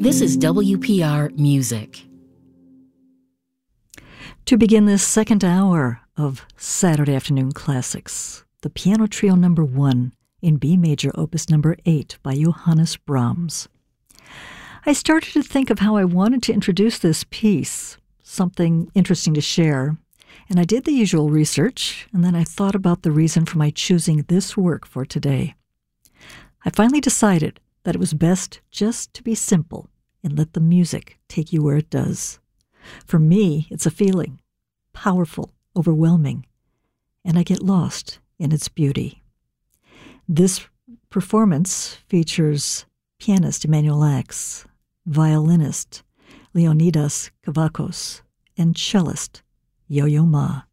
This is WPR Music. To begin this second hour of Saturday Afternoon Classics, the Piano Trio No. 1 in B Major, Opus No. 8 by Johannes Brahms. I started to think of how I wanted to introduce this piece, something interesting to share, and I did the usual research, and then I thought about the reason for my choosing this work for today. I finally decided that it was best just to be simple and let the music take you where it does. For me, it's a feeling, powerful, overwhelming, and I get lost in its beauty. This performance features pianist Emanuel Ax, violinist Leonidas Kavakos, and cellist Yo-Yo Ma.